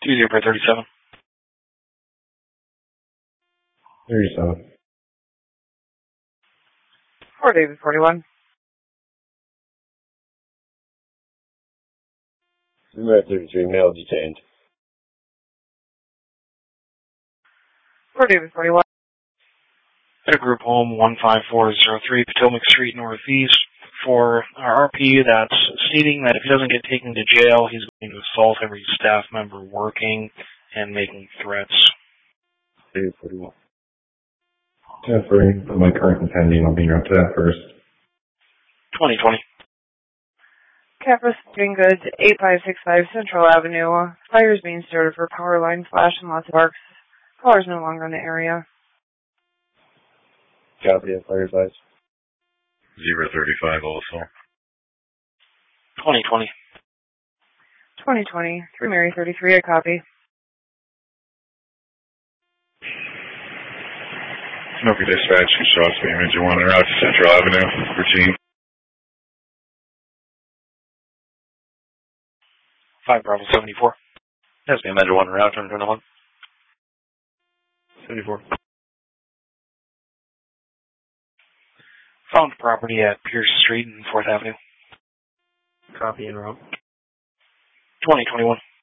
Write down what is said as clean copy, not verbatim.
0 for 37. 37. 4 David 41. Red 33, male detained. 4 David 41. At a group home 15403 Potomac Street Northeast for our RP that's stating that if he doesn't get taken to jail, he's going to assault every staff member working and making threats. David 41. 10-3, for my current and pending, I'll be up to that first. 2020. Kappa Sporting Goods, 8565 Central Avenue. Fires being started for power line flash and lots of arcs. Caller's no longer in the area. Copy of fire size. 035 also. 2020. 2020, 3 Mary 33, a copy. Smoky Dispatch, shots being Major 1 and route to Central Avenue, Virginia. 5 Bravo 74. Yes, being Major 1 and route, turn 1. 74. Found property at Pierce Street and 4th Avenue. Copy en route. 2021.